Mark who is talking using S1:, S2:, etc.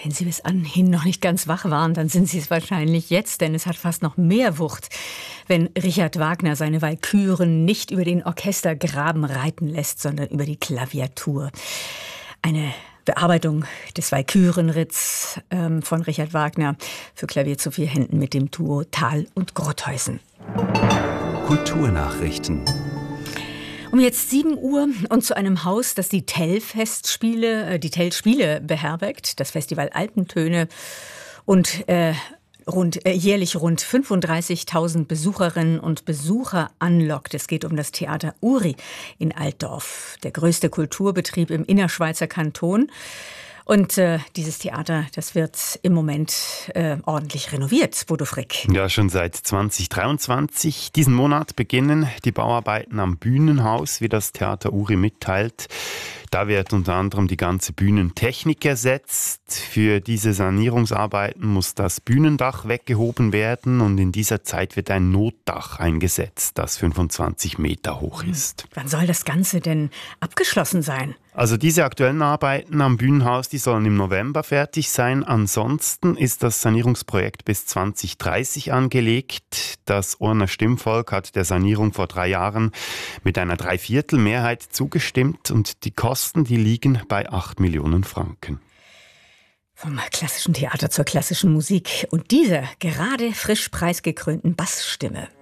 S1: Wenn Sie bis anhin noch nicht ganz wach waren, dann sind Sie es wahrscheinlich jetzt, denn es hat fast noch mehr Wucht, wenn Richard Wagner seine Walküren nicht über den Orchestergraben reiten lässt, sondern über die Klaviatur. Eine Bearbeitung des Walkürenritts von Richard Wagner für Klavier zu 4 Händen mit dem Duo Thal und Grotthuysen.
S2: Kulturnachrichten.
S1: Um jetzt 7 Uhr und zu einem Haus, das die Tell-Spiele beherbergt, das Festival Alpentöne und jährlich rund 35.000 Besucherinnen und Besucher anlockt. Es geht um das Theater Uri in Altdorf, der größte Kulturbetrieb im Innerschweizer Kanton. Und dieses Theater, das wird im Moment ordentlich renoviert, Bodo Frick.
S3: Ja, schon seit 2023. Diesen Monat beginnen die Bauarbeiten am Bühnenhaus, wie das Theater Uri mitteilt. Da wird unter anderem die ganze Bühnentechnik ersetzt. Für diese Sanierungsarbeiten muss das Bühnendach weggehoben werden und in dieser Zeit wird ein Notdach eingesetzt, das 25 Meter hoch ist.
S1: Wann soll das Ganze denn abgeschlossen sein?
S3: Also diese aktuellen Arbeiten am Bühnenhaus, die sollen im November fertig sein. Ansonsten ist das Sanierungsprojekt bis 2030 angelegt. Das Urner Stimmvolk hat der Sanierung vor 3 Jahren mit einer 3/4-Mehrheit zugestimmt und die Kosten, die liegen bei 8 Millionen Franken.
S1: Vom klassischen Theater zur klassischen Musik und dieser gerade frisch preisgekrönten Bassstimme.